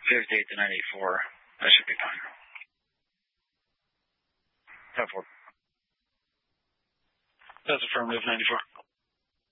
58 to 94. That should be fine. 10-4. That's affirmative, 94.